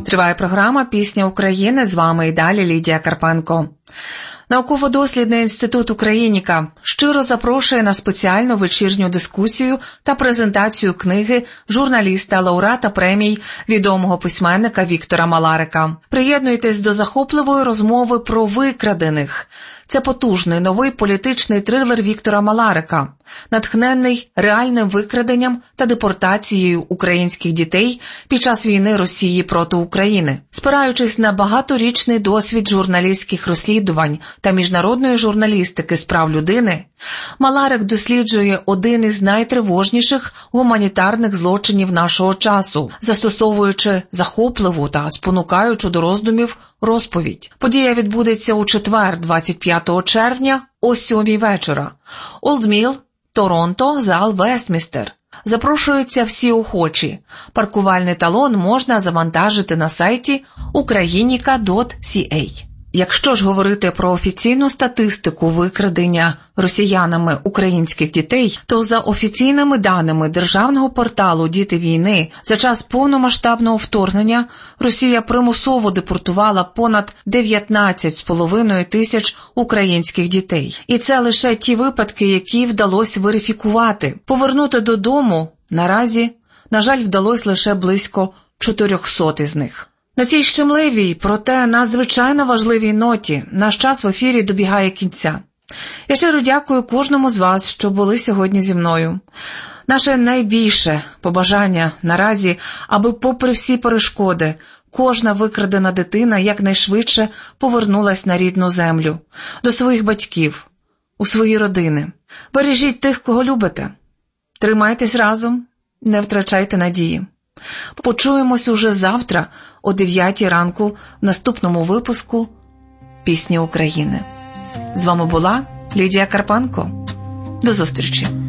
Триває програма «Пісня України». З вами і далі Лідія Карпенко. Науково-дослідний інститут «Україніка» щиро запрошує на спеціальну вечірню дискусію та презентацію книги журналіста, лауреата премій, відомого письменника Віктора Маларика. Приєднуйтесь до захопливої розмови про викрадених. Це потужний новий політичний трилер Віктора Маларика, натхненний реальним викраденням та депортацією українських дітей під час війни Росії проти України. Спираючись на багаторічний досвід журналістських розслідувань та міжнародної журналістики з прав людини, Маларик досліджує один із найтривожніших гуманітарних злочинів нашого часу, застосовуючи захопливу та спонукаючу до роздумів розповідь. Подія відбудеться у четвер, 25 червня, о 7 вечора. Олд Міл, Торонто, зал Вестмінстер. Запрошуються всі охочі. Паркувальний талон можна завантажити на сайті ukrainika.ca. Якщо ж говорити про офіційну статистику викрадення росіянами українських дітей, то за офіційними даними державного порталу «Діти війни» за час повномасштабного вторгнення Росія примусово депортувала понад 19,5 тисяч українських дітей. І це лише ті випадки, які вдалося верифікувати. Повернути додому наразі, на жаль, вдалося лише близько 400 із них. На цій щемливій, проте надзвичайно важливій ноті наш час в ефірі добігає кінця. Я щиро дякую кожному з вас, що були сьогодні зі мною. Наше найбільше побажання наразі, аби попри всі перешкоди, кожна викрадена дитина якнайшвидше повернулась на рідну землю, до своїх батьків, у свої родини. Бережіть тих, кого любите. Тримайтесь разом, не втрачайте надії. Почуємось уже завтра о 9 ранку в наступному випуску «Пісні України». З вами була Лідія Карпенко. До зустрічі.